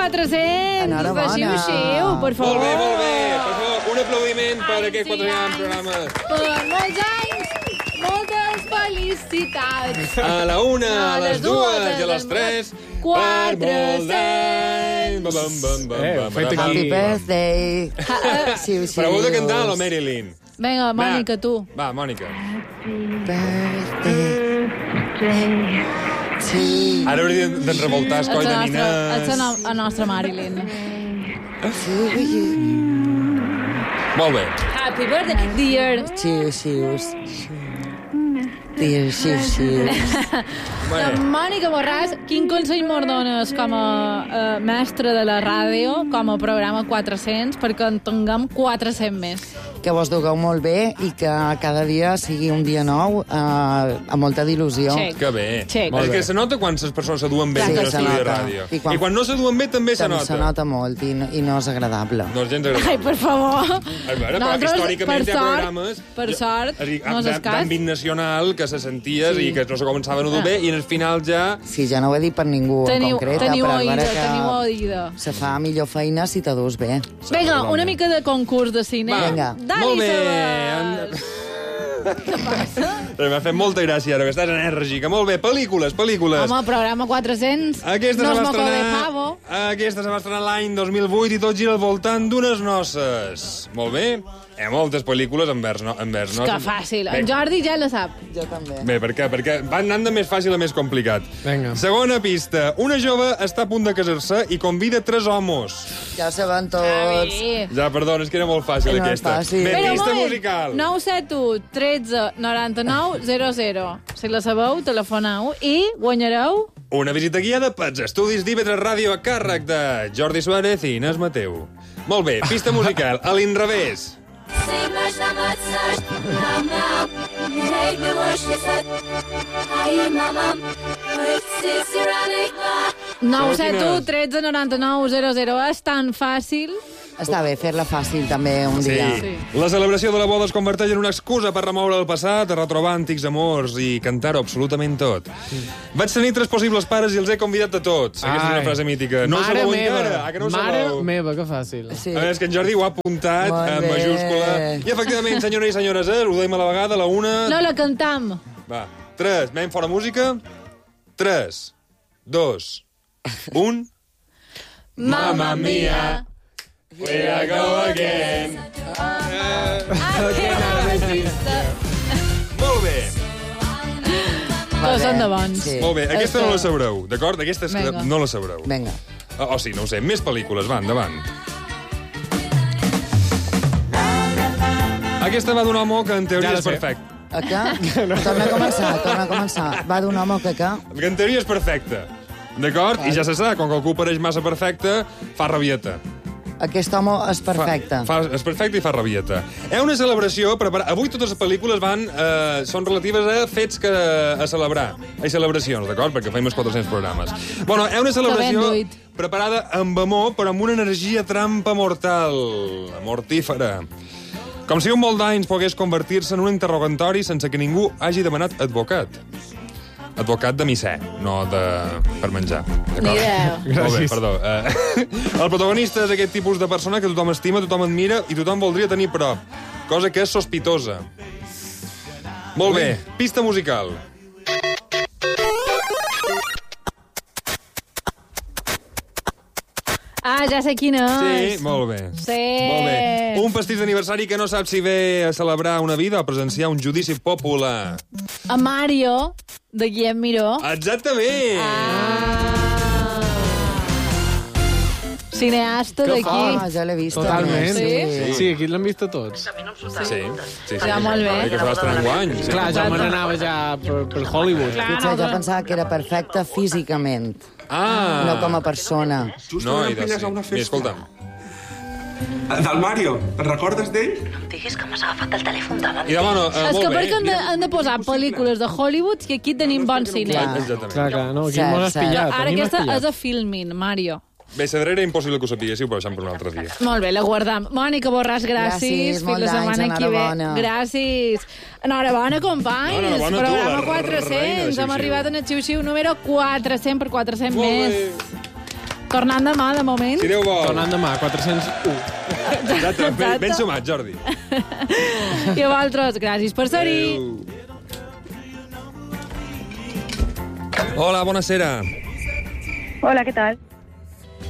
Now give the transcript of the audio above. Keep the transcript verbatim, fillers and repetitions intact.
quatre-cents de xiu-xiu, per favor. Molt bé, molt bé. Per favor, un aplaudiment per aquest quatre-cents programes. Per molts anys, moltes felicitats. A la una, a les dues i a les tres, per molts anys. Bam, bam, bam, bam, Eh, bam, fet bam. aquí. Happy birthday. Xiu, Però heu de cantar, xius. la Marilyn. Vinga, Mònica, tu. Va, Mònica. Birthday. Sí. Ara hauria de revoltar el Ets coll de la nostra, ets Ninàs. la no- la nostra Marilyn. Molt bé. Happy birthday, dear. Xiu, xius. Xiu, xiu, xius. La Mònica Borràs, quin consell mos dones com a uh, mestre de la ràdio, com a programa quatre-cents, perquè en tinguem quatre-cents més? Que vos dugueu molt bé i que cada dia sigui un dia nou eh, amb molta d'il·lusió. Check. Que bé. Check. És que se nota quan les persones se duen bé Sí, en se l'estudi de nota. ràdio. I quan- I quan no se duen bé també se També nota. se nota molt i no, i no és agradable. No és gens agradable. Ai, per favor. A veure, però Nosaltres, històricament per hi ha sort, programes... per sort, és a dir, no és d'àm- escàs. d'àmbit nacional, que se senties Sí. i que no se començaven a dur Ah. bé, i al final ja... Sí, ja no ho he dit per ningú Teniu, en concret, teniu però oïda, veure teniu que oïda. se fa millor feina si te dus bé. Vinga, una mica de concurs de cine. Va. Vinga. Dani Molt bé. Sabas. Què passa? M'ha fet molta gràcia ara, que estàs enèrgica. Molt bé, pel·lícules, pel·lícules. Home, programa quatre-cents. Aquesta no se es va moco de estrenar, pavo. aquesta se va estrenar l'any dos mil vuit i tot gira al voltant d'unes noces. Molt bé. Hi ha moltes pel·lícules envers, no, envers Que noces. fàcil. Bé, En Jordi ja la sap. Jo també. Bé, per què? Perquè van anant de més fàcil a més complicat. Vinga. Segona pista. Una jove està a punt de casar-se i convida tres homes. Ja ho saben tots. Avi. Ja, perdona, és que era molt fàcil, Era molt aquesta. fàcil. Bé, Però, un pista moment. musical. nou set u tretze noranta-nou zero zero. Si la sabeu, telefoneu i guanyareu... Una visita guiada pels estudis d'I V tres Ràdio a càrrec de Jordi Suárez i Inés Mateu. Molt bé, pista musical. A l'inrevés. nou set u tretze noranta-nou zero zero. És tan fàcil. Està bé, fer-la fàcil també un Sí. dia. Sí. La celebració de la boda es converteix en una excusa per remoure el passat, retrobar antics amors i cantar-ho absolutament tot. Vaig tenir tres possibles pares i els he convidat a tots. Aquesta és una Ai. frase mítica. No ho Mare sabeu meva. encara? Ah, que no ho Mare sabeu? meva, que fàcil. Sí. A veure, és que en Jordi ho ha apuntat Molt en bé. majúscula. I, efectivament, senyores i senyores, eh, ho deim a la vegada, a la una... No la cantam. Va, tres, anem fora música. Tres, dos, un... Mamma mia. Here I go again. Molt bé, Tots són de bons. Sí. molt bé. Aquesta Aquesta- no la sabreu, d'acord? Aquesta és que Vinga. no la sabreu. Vinga. O oh, sí, no ho sé. Més pel·lícules, va, endavant. Aquesta va d'un home que en teoria Ja la és sé. perfecte. A què? Torna a començar, torna a començar. Va d'un home que què? Que en teoria és perfecte. D'acord? I ja se sap, com que algú pareix massa perfecte, fa rabieta. Aquest home és perfecte. Fa, fa, és perfecte i fa rabieta. Hi ha una celebració preparada... Avui totes les pel·lícules van, eh, són relatives a fets que, a celebrar. A celebracions, d'acord? Perquè fem els quatre-cents programes. Bueno, hi ha una celebració ben duit. preparada amb amor, però amb una energia trampa mortal. Mortífera. Com si un molt d'anys pogués convertir-se en un interrogatori sense que ningú hagi demanat advocat. Advocat de misser, no de... per menjar. Ni D'acord? idea. Molt bé, Gràcies. perdó. Uh, el protagonista és aquest tipus de persona que tothom estima, tothom admira i tothom voldria tenir prop. Cosa que és sospitosa. Molt bé, pista musical. Ah, ja sé quina és. Sí, molt bé. Sí. Molt bé. Un pastís d'aniversari que no sap si ve a celebrar una vida o a presenciar un judici popular. A Mario, de Guillem Miró. Exactament! Ah. Cineasta Que d'aquí. Ah, ja l'he vist. Totalment. Sí? Sí, sí, aquí l'hem vist a tots. Sí, sí, sí. Ja, molt bé. Que es va estrenar enguany. Sí. Clar, ja me n'anava ja per, per Hollywood. Potser jo pensava que era perfecta físicament, Ah! no com a persona. No, i de, sí. Mira, escolta'm. Del Mario, te'n recordes d'ell? Digues que m'has agafat el telèfon davant. I demano, uh, És molt que bé. perquè han de, han de posar pel·lícules de Hollywood i aquí tenim bon cine. Clar. Exactament. Clar, clar, no, aquí Cert, mos has cert. pillat. Ara a mi m'has aquesta pillat. és a Filmin, Mario. Bé, Cedrera era impossible que ho sapiguéssiu, però deixem per un altre dia. Molt bé, la guardam. Mònica Borràs, gràcies. Gràcies, Fins molts la anys, setmana que ve. enhorabona. Gràcies. Enhorabona, companys. Enhorabona a tu, la Programa reina de quatre-cents. Hem Xiu-Xiu. arribat en el Xiu-Xiu número quatre-cents per quatre-cents Molt més. bé. Tornant demà, de moment. Si Déu vol. Tornant demà, quatre-cents u. Exacte, ben, ben sumat, Jordi. I a vosaltres, gràcies per ser-hi. Adéu. Hola, buonasera. Hola, ¿qué tal?